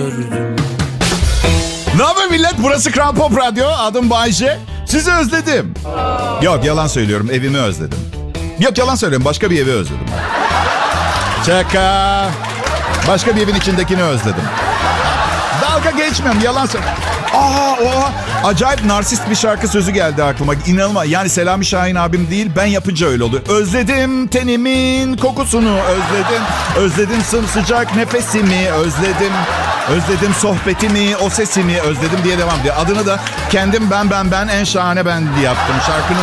gördüm. Ne haber millet? Burası Kral Pop Radyo. Adım Bayce. Sizi özledim. Yok, yalan söylüyorum. Evimi özledim. Yok, yalan söylüyorum. Başka bir evi özledim. Şaka. Başka bir evin içindekini özledim. Dalga geçmiyorum. Yalan söylüyorum. Acayip narsist bir şarkı sözü geldi aklıma. İnanılmaz. Yani Selami Şahin abim değil, ben yapınca öyle oluyor. Özledim tenimin kokusunu, özledim. Özledim sımsıcak nefesimi, özledim. Özledim sohbetimi, o sesimi özledim diye devam ediyor. Adını da kendim ben en şahane ben diye yaptım. Şarkının